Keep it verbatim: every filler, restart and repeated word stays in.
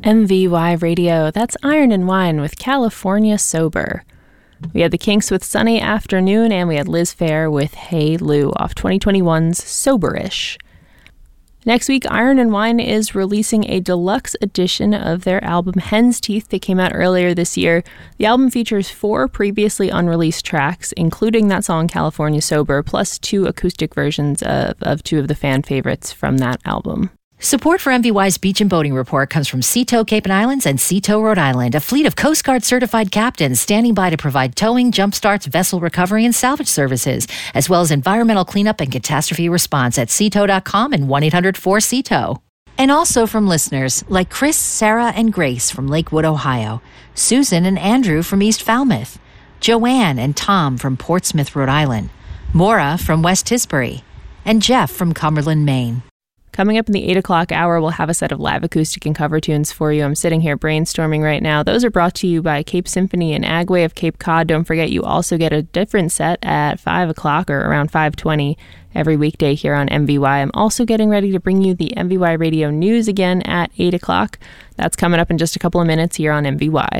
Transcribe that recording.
M V Y Radio, that's Iron and Wine with California Sober. We had the Kinks with Sunny Afternoon, and we had Liz Phair with Hey Lou off twenty twenty-one's Soberish. Next week, Iron and Wine is releasing a deluxe edition of their album Hen's Teeth that came out earlier this year. The album features four previously unreleased tracks, including that song California Sober, plus two acoustic versions of, of two of the fan favorites from that album. Support for M V Y's Beach and Boating Report comes from Seatow Cape and Islands and Seatow, Rhode Island, a fleet of Coast Guard certified captains standing by to provide towing, jump starts, vessel recovery, and salvage services, as well as environmental cleanup and catastrophe response at seatow dot com and one eight hundred four S E A T O. And also from listeners like Chris, Sarah, and Grace from Lakewood, Ohio, Susan and Andrew from East Falmouth, Joanne and Tom from Portsmouth, Rhode Island, Maura from West Tisbury, and Jeff from Cumberland, Maine. Coming up in the eight o'clock hour, we'll have a set of live acoustic and cover tunes for you. I'm sitting here brainstorming right now. Those are brought to you by Cape Symphony and Agway of Cape Cod. Don't forget, you also get a different set at five o'clock or around five twenty every weekday here on M V Y. I'm also getting ready to bring you the M V Y Radio News again at eight o'clock. That's coming up in just a couple of minutes here on M V Y.